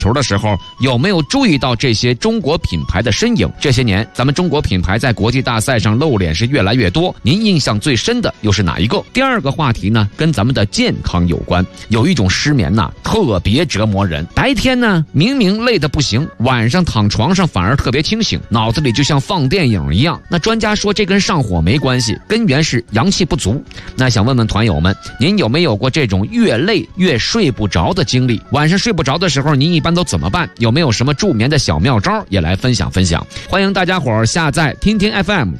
球的时候，有没有注意到这些中国品牌的身影？这些年，咱们中国品牌在国际大赛上露脸是越来越多，您印象最深的又是哪一个？第二个话题呢，跟咱们的健康有关。有一种失眠呐，特别折磨人。白天呢，明明累得不行，晚上躺床上反而特别清醒，脑子里就像放电影一样。那专家说这跟上火没关系，根源是阳气不足。那想问问团友们，您有没有过这种越累越睡不着的经历？晚上睡不着的时候，您一般都怎么办？有没有什么助眠的小妙招也来分享分享？欢迎大家伙儿下载听听 FM